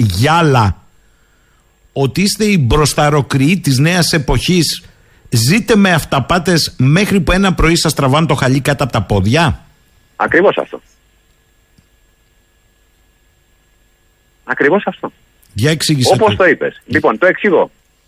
γυάλα, ότι είστε οι μπροσταροκριοί της νέας εποχής, ζείτε με αυταπάτες μέχρι που ένα πρωί σας τραβάνε το χαλί κάτω από τα πόδια? Ακριβώς αυτό. Ακριβώς αυτό. Για εξήγησε. Όπως το είπες. Λοιπόν, το εξηγώ.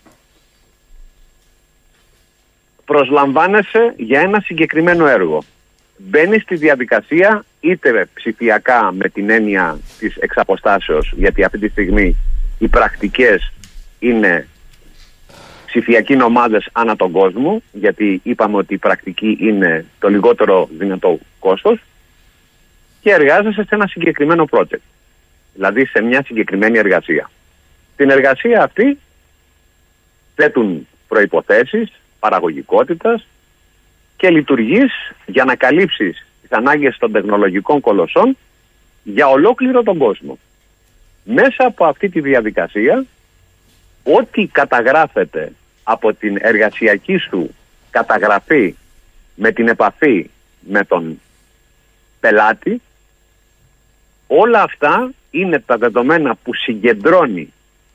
Προσλαμβάνεσαι για ένα συγκεκριμένο έργο. Μπαίνεις στη διαδικασία είτε ψηφιακά με την έννοια της εξαποστάσεως, γιατί αυτή τη στιγμή οι πρακτικές είναι ψηφιακοί ομάδες ανά τον κόσμο, γιατί είπαμε ότι η πρακτική είναι το λιγότερο δυνατό κόστος, και εργάζεσαι σε ένα συγκεκριμένο project, δηλαδή σε μια συγκεκριμένη εργασία. Την εργασία αυτή θέτουν προϋποθέσεις παραγωγικότητας και λειτουργείς για να καλύψεις τις ανάγκες των τεχνολογικών κολοσσών για ολόκληρο τον κόσμο. Μέσα από αυτή τη διαδικασία, ό,τι καταγράφεται από την εργασιακή σου καταγραφή με την επαφή με τον πελάτη, όλα αυτά είναι τα δεδομένα που συγκεντρώνει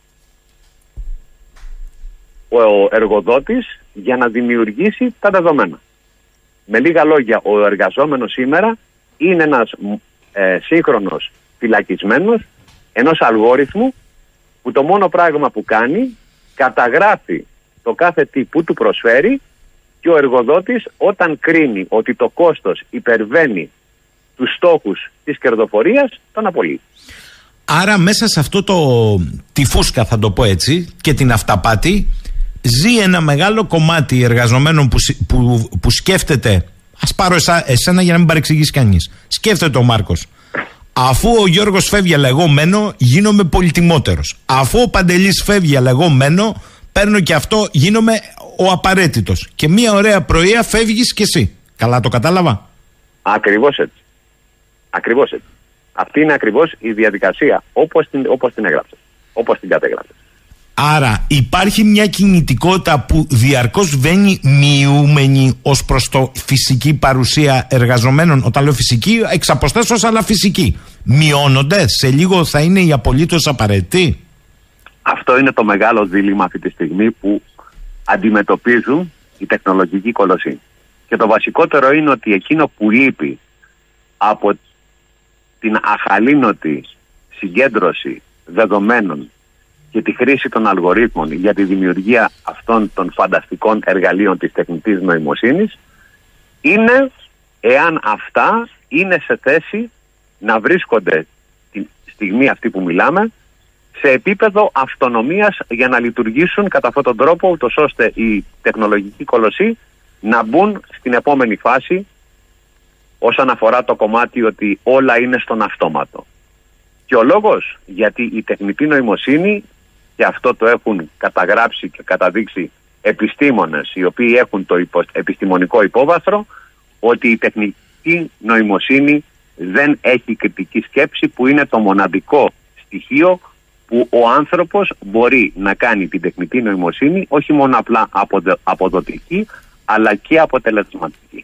ο εργοδότης για να δημιουργήσει τα δεδομένα. Με λίγα λόγια, ο εργαζόμενος σήμερα είναι ένας σύγχρονος φυλακισμένος ενός αλγόριθμου που το μόνο πράγμα που κάνει, καταγράφει το κάθε τι που του προσφέρει, και ο εργοδότης όταν κρίνει ότι το κόστος υπερβαίνει τους στόχους της κερδοφορίας, τον απολύει. Άρα μέσα σε αυτό τη φούσκα, θα το πω έτσι, και την αυταπάτη, ζει ένα μεγάλο κομμάτι εργαζομένων που σκέφτεται, ας πάρω εσένα για να μην παρεξηγήσει κανείς, σκέφτεται ο Μάρκος, αφού ο Γιώργος φεύγει αλλά εγώ μένω, γίνομαι πολυτιμότερος. Αφού ο Παντελής φεύγει αλλά εγώ μένω, παίρνω και αυτό, γίνομαι ο απαραίτητος. Και μια ωραία πρωία φεύγεις κι εσύ. Καλά το κατάλαβα? Ακριβώς έτσι. Ακριβώς έτσι. Αυτή είναι ακριβώς η διαδικασία όπως την έγραψες, όπως την κατέγραψες. Άρα υπάρχει μια κινητικότητα που διαρκώς βαίνει μειούμενη ως προς το φυσική παρουσία εργαζομένων. Όταν λέω φυσική, εξ αποστάσεως, αλλά φυσική. Μειώνονται, σε λίγο θα είναι οι απολύτως απαραίτητοι. Αυτό είναι το μεγάλο δίλημμα αυτή τη στιγμή που αντιμετωπίζουν οι τεχνολογικοί κολοσσοί. Και το βασικότερο είναι ότι εκείνο που λείπει από την αχαλήνωτη συγκέντρωση δεδομένων και τη χρήση των αλγορίθμων για τη δημιουργία αυτών των φανταστικών εργαλείων της τεχνητής νοημοσύνης, είναι εάν αυτά είναι σε θέση να βρίσκονται τη στιγμή αυτή που μιλάμε σε επίπεδο αυτονομίας για να λειτουργήσουν κατά αυτόν τον τρόπο, ούτως ώστε οι τεχνολογικοί κολοσσοί να μπουν στην επόμενη φάση όσον αφορά το κομμάτι ότι όλα είναι στον αυτόματο. Και ο λόγος γιατί η τεχνητή νοημοσύνη, και αυτό το έχουν καταγράψει και καταδείξει επιστήμονες οι οποίοι έχουν το επιστημονικό υπόβαθρο, ότι η τεχνητή νοημοσύνη δεν έχει κριτική σκέψη, που είναι το μοναδικό στοιχείο που ο άνθρωπος μπορεί να κάνει την τεχνητή νοημοσύνη όχι μόνο απλά αποδοτική, αλλά και αποτελεσματική.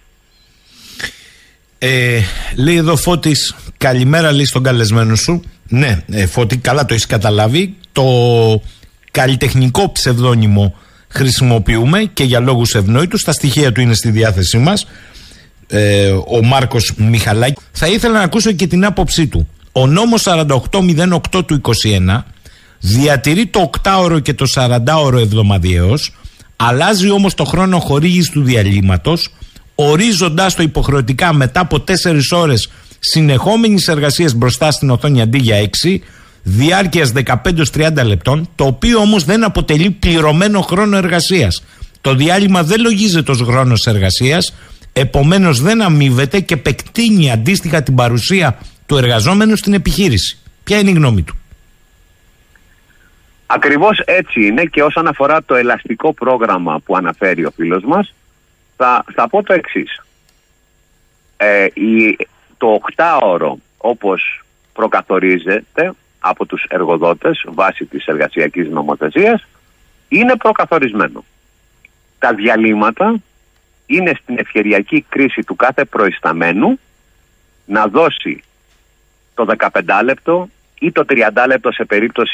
Λέει εδώ Φώτης, καλημέρα, λέει στον καλεσμένο σου. Ναι, Φώτη, καλά το έχεις καταλάβει. Το καλλιτεχνικό ψευδόνυμο χρησιμοποιούμε και για λόγους ευνόητους. Τα στοιχεία του είναι στη διάθεσή μας. Ο Μάρκος Μιχαλάκη. Θα ήθελα να ακούσω και την άποψή του. Ο νόμος 4808 του 21 διατηρεί το 8ωρο και το 40ωρο εβδομαδιαίως, αλλάζει όμως το χρόνο χορήγησης του διαλύματος, ορίζοντας το υποχρεωτικά μετά από 4 ώρες συνεχόμενης εργασίας μπροστά στην οθόνη αντί για 6, διάρκειας 15-30 λεπτών, το οποίο όμως δεν αποτελεί πληρωμένο χρόνο εργασίας. Το διάλειμμα δεν λογίζεται ως χρόνος εργασίας, επομένως δεν αμείβεται και επεκτείνει αντίστοιχα την παρουσία του εργαζόμενου στην επιχείρηση. Ποια είναι η γνώμη του? Ακριβώς έτσι είναι, και όσον αφορά το ελαστικό πρόγραμμα που αναφέρει ο φίλος μας, θα πω το εξής. Το 8ωρο, όπως προκαθορίζεται από τους εργοδότες βάσει της εργασιακής νομοθεσίας, είναι προκαθορισμένο. Τα διαλύματα είναι στην ευκαιριακή κρίση του κάθε προϊσταμένου να δώσει το 15 λεπτό ή το 30 λεπτό σε περίπτωση